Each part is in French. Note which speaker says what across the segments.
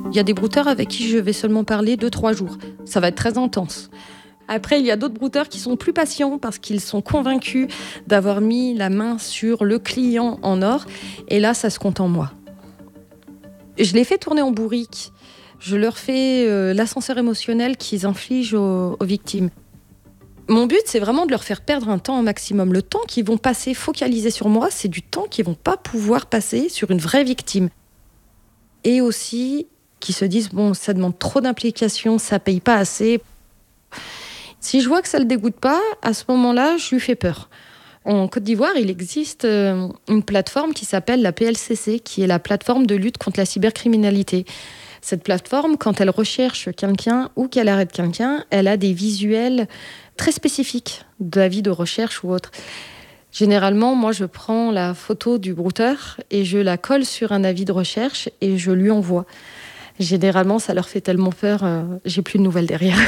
Speaker 1: Il y a des brouteurs avec qui je vais seulement parler 2-3 jours. Ça va être très intense. Après, il y a d'autres brouteurs qui sont plus patients parce qu'ils sont convaincus d'avoir mis la main sur le client en or. Et là, ça se compte en moi. Je les fais tourner en bourrique. Je leur fais l'ascenseur émotionnel qu'ils infligent aux victimes. Mon but, c'est vraiment de leur faire perdre un temps au maximum. Le temps qu'ils vont passer focalisé sur moi, c'est du temps qu'ils ne vont pas pouvoir passer sur une vraie victime. Et aussi, qu'ils se disent, bon, ça demande trop d'implication, ça ne paye pas assez. Si je vois que ça ne le dégoûte pas, à ce moment-là, je lui fais peur. En Côte d'Ivoire, il existe une plateforme qui s'appelle la PLCC, qui est la plateforme de lutte contre la cybercriminalité. Cette plateforme, quand elle recherche quelqu'un ou qu'elle arrête quelqu'un, elle a des visuels très spécifiques d'avis de recherche ou autre. Généralement, moi, je prends la photo du brouteur et je la colle sur un avis de recherche et je lui envoie. Généralement, ça leur fait tellement peur, j'ai plus de nouvelles derrière.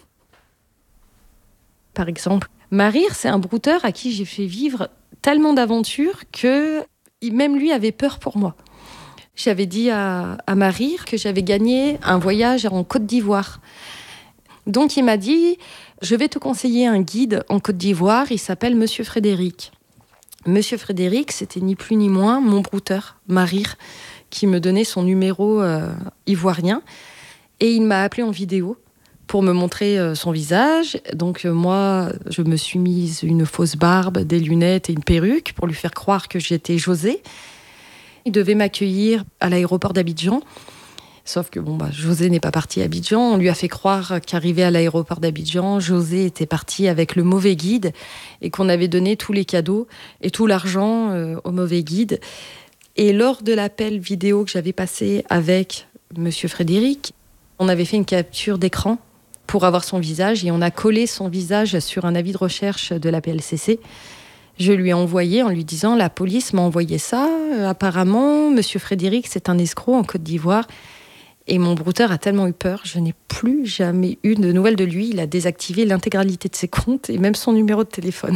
Speaker 1: Par exemple, Marir, c'est un brouteur à qui j'ai fait vivre tellement d'aventures que même lui avait peur pour moi. J'avais dit à Marir que j'avais gagné un voyage en Côte d'Ivoire. Donc il m'a dit, je vais te conseiller un guide en Côte d'Ivoire, il s'appelle Monsieur Frédéric. Monsieur Frédéric, c'était ni plus ni moins mon brouteur, Marir, qui me donnait son numéro ivoirien. Et il m'a appelé en vidéo pour me montrer son visage. Donc moi, je me suis mise une fausse barbe, des lunettes et une perruque pour lui faire croire que j'étais José. Il devait m'accueillir à l'aéroport d'Abidjan. Sauf que José n'est pas parti à Abidjan. On lui a fait croire qu'arrivé à l'aéroport d'Abidjan, José était parti avec le mauvais guide et qu'on avait donné tous les cadeaux et tout l'argent au mauvais guide. Et lors de l'appel vidéo que j'avais passé avec Monsieur Frédéric, on avait fait une capture d'écran pour avoir son visage et on a collé son visage sur un avis de recherche de la PLCC. Je lui ai envoyé en lui disant « La police m'a envoyé ça. Apparemment, Monsieur Frédéric, c'est un escroc en Côte d'Ivoire. » Et mon brouteur a tellement eu peur, je n'ai plus jamais eu de nouvelles de lui. Il a désactivé l'intégralité de ses comptes et même son numéro de téléphone.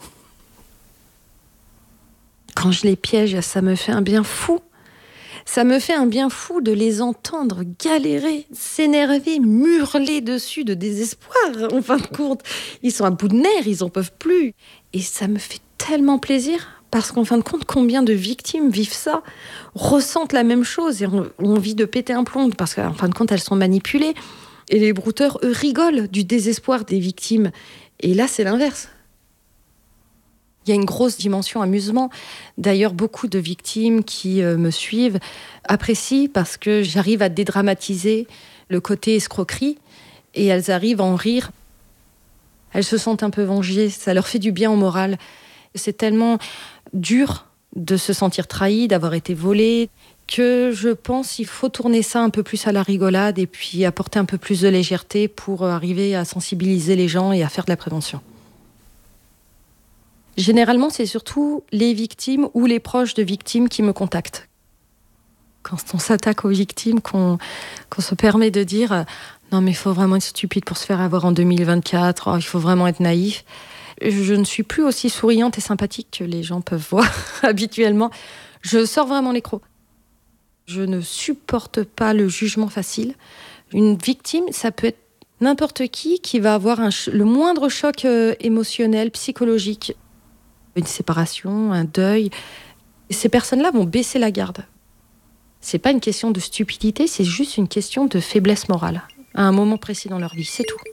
Speaker 1: Quand je les piège, ça me fait un bien fou. Ça me fait un bien fou de les entendre galérer, s'énerver, hurler dessus de désespoir. En fin de compte, ils sont à bout de nerfs, ils n'en peuvent plus. Et ça me fait tellement plaisir. Parce qu'en fin de compte, combien de victimes vivent ça, ressentent la même chose et ont envie de péter un plomb parce qu'en fin de compte, elles sont manipulées. Et les brouteurs, eux, rigolent du désespoir des victimes. Et là, c'est l'inverse. Il y a une grosse dimension amusement. D'ailleurs, beaucoup de victimes qui me suivent apprécient parce que j'arrive à dédramatiser le côté escroquerie et elles arrivent à en rire. Elles se sentent un peu vengées, ça leur fait du bien au moral. C'est tellement dur de se sentir trahi, d'avoir été volé, que je pense qu'il faut tourner ça un peu plus à la rigolade et puis apporter un peu plus de légèreté pour arriver à sensibiliser les gens et à faire de la prévention. Généralement, c'est surtout les victimes ou les proches de victimes qui me contactent. Quand on s'attaque aux victimes, qu'on se permet de dire « Non mais il faut vraiment être stupide pour se faire avoir en 2024, il faut vraiment être naïf », je ne suis plus aussi souriante et sympathique que les gens peuvent voir habituellement. Je sors vraiment les crocs. Je ne supporte pas le jugement facile. Une victime, ça peut être n'importe qui va avoir le moindre choc émotionnel, psychologique. Une séparation, un deuil. Et ces personnes-là vont baisser la garde. C'est pas une question de stupidité, c'est juste une question de faiblesse morale. À un moment précis dans leur vie, c'est tout.